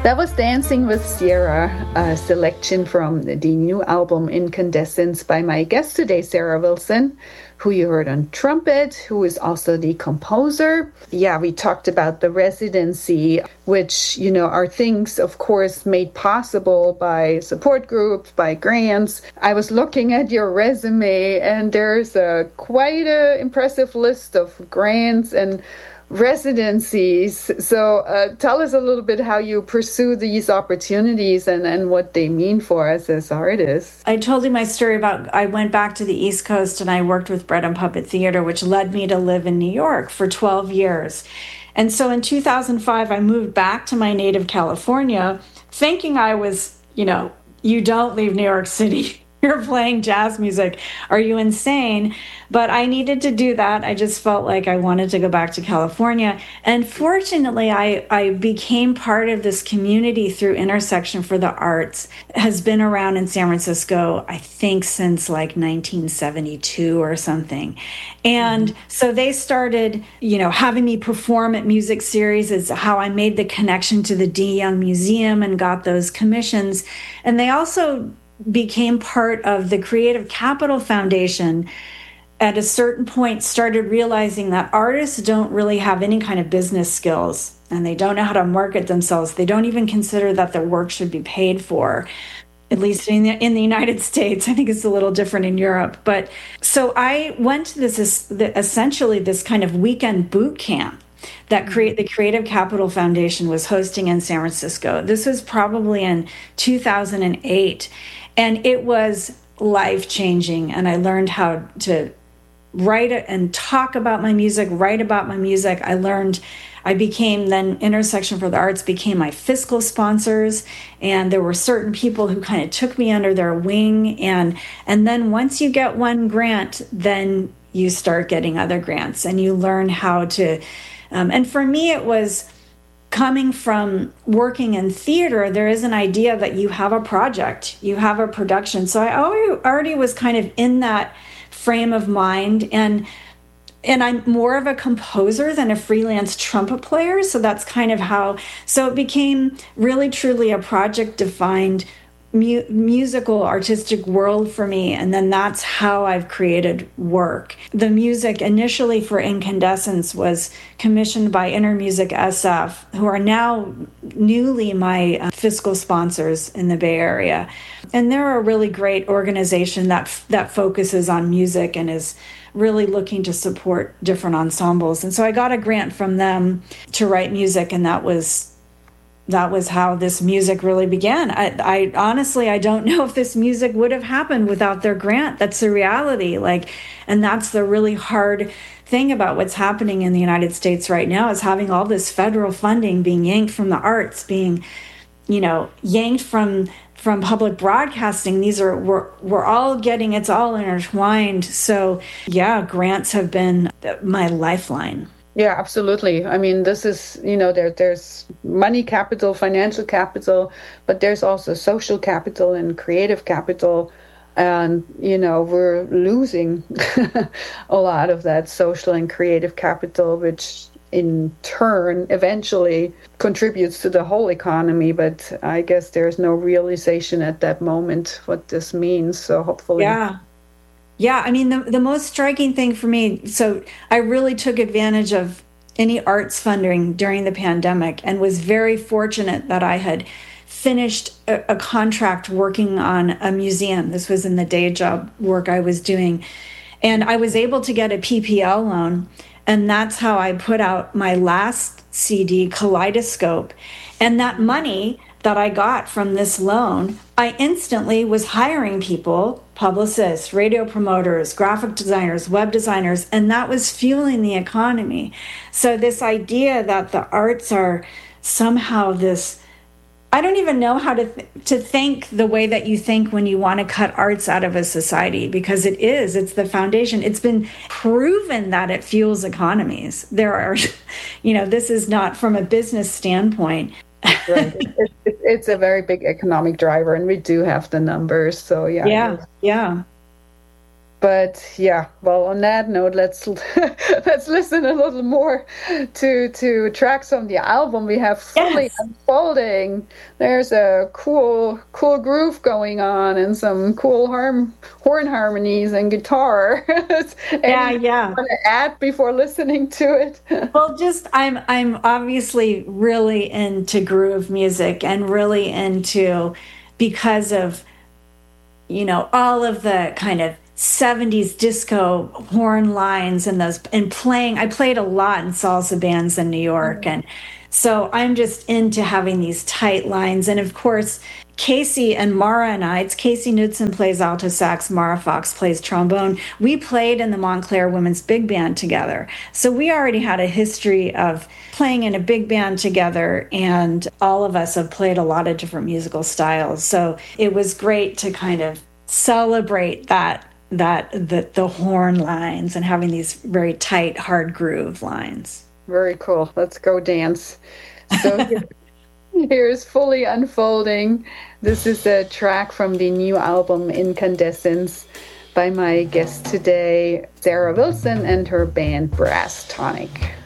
That was Dancing with Sierra, a selection from the new album Incandescence by my guest today, Sarah Wilson, who you heard on trumpet, who is also the composer. Yeah, we talked about the residency, which, are things, of course, made possible by support groups, by grants. I was looking at your resume, and there's quite an impressive list of grants and residencies. So tell us a little bit how you pursue these opportunities and what they mean for us as artists. I told you my story about I went back to the East Coast and I worked with Bread and Puppet Theater, which led me to live in New York for 12 years. And so in 2005, I moved back to my native California thinking I was, you don't leave New York City. You're playing jazz music. Are you insane? But I needed to do that. I just felt like I wanted to go back to California. And fortunately, I became part of this community through Intersection for the Arts. It has been around in San Francisco, I think, since like 1972 or something. And so they started, having me perform at music series. Is how I made the connection to the D. Young Museum and got those commissions. And they also became part of the Creative Capital Foundation. At a certain point, started realizing that artists don't really have any kind of business skills and they don't know how to market themselves. They don't even consider that their work should be paid for, at least in the United States. I think it's a little different in Europe. But so I went to essentially this kind of weekend boot camp that the Creative Capital Foundation was hosting in San Francisco. This was probably in 2008. And it was life-changing. And I learned how to write and talk about my music, write about my music. I became then Intersection for the Arts became my fiscal sponsors. And there were certain people who kind of took me under their wing. And then once you get one grant, then you start getting other grants and you learn how to, and for me, it was coming from working in theater, there is an idea that you have a project, you have a production. So I already was kind of in that frame of mind, and I'm more of a composer than a freelance trumpet player. So that's kind of how, so it became really truly a project-defined musical artistic world for me, and then that's how I've created work. The music initially for Incandescence was commissioned by Intermusic SF, who are now newly my fiscal sponsors in the Bay Area, and they're a really great organization that focuses on music and is really looking to support different ensembles. And so I got a grant from them to write music, and that was how this music really began. I honestly, I don't know if this music would have happened without their grant. That's the reality. And that's the really hard thing about what's happening in the United States right now, is having all this federal funding being yanked from the arts, being, yanked from public broadcasting. We're all getting, it's all intertwined. So yeah, grants have been my lifeline. Yeah, absolutely. I mean, this is, there's money capital, financial capital, but there's also social capital and creative capital. And, we're losing a lot of that social and creative capital, which in turn eventually contributes to the whole economy. But I guess there's no realization at that moment what this means. So hopefully. Yeah, I mean, the most striking thing for me, so I really took advantage of any arts funding during the pandemic and was very fortunate that I had finished a contract working on a museum. This was in the day job work I was doing. And I was able to get a PPL loan. And that's how I put out my last CD, Kaleidoscope. And that money that I got from this loan, I instantly was hiring people, publicists, radio promoters, graphic designers, web designers, and that was fueling the economy. So this idea that the arts are somehow this, I don't even know how to think the way that you think when you want to cut arts out of a society, because it's the foundation. It's been proven that it fuels economies. There are, this is not from a business standpoint. Right. It's a very big economic driver, and we do have the numbers. So yeah. But yeah, well, on that note, let's let's listen a little more to tracks on the album. We have Fully Yes. Unfolding. There's a cool groove going on and some cool horn harmonies and guitar. Yeah, Anything you yeah. want to add before listening to it? Well, just I'm obviously really into groove music and really into because of all of the kind of 70s disco horn lines and those and playing. I played a lot in salsa bands in New York, and so I'm just into having these tight lines. And of course, Casey and Mara and I, it's Casey Knudsen plays alto sax, Mara Fox plays trombone. We played in the Montclair Women's Big Band together. So we already had a history of playing in a big band together, and all of us have played a lot of different musical styles. So it was great to kind of celebrate the horn lines and having these very tight, hard groove lines. Very cool. Let's go dance. So here's Fully Unfolding. This is a track from the new album Incandescence by my guest today, Sarah Wilson, and her band Brass Tonic.